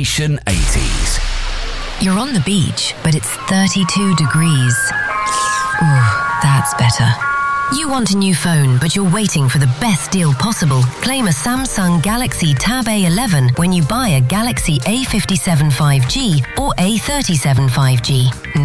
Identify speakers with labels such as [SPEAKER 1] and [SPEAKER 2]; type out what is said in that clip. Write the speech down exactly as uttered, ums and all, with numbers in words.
[SPEAKER 1] Station eighties.
[SPEAKER 2] You're on the beach, but it's thirty-two degrees. Ooh, that's better. You want a new phone, but you're waiting for the best deal possible. Claim a Samsung Galaxy Tab A eleven when you buy a Galaxy A fifty-seven five G or A thirty-seven five G.